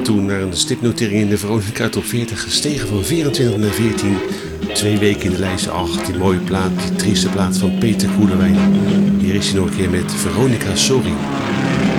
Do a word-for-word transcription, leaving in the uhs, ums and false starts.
toe naar een stipnotering in de Veronica Top veertig, gestegen van vierentwintig naar veertien. Twee weken in de lijst. Ach, die mooie plaat, die trieste plaat van Peter Koelewijn. Hier is hij nog een keer met Veronica Sorry.